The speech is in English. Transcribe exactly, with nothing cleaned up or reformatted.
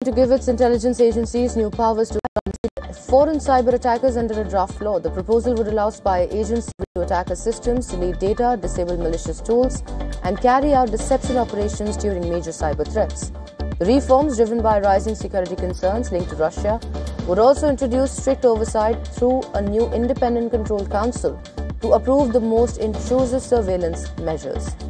to give its intelligence agencies new powers to foreign cyber attackers under a draft law. The proposal would allow spy agents to attack systems, delete data, disable malicious tools, and carry out deception operations during major cyber threats. The reforms, driven by rising security concerns linked to Russia, would also introduce strict oversight through a new independent control council to approve the most intrusive surveillance measures.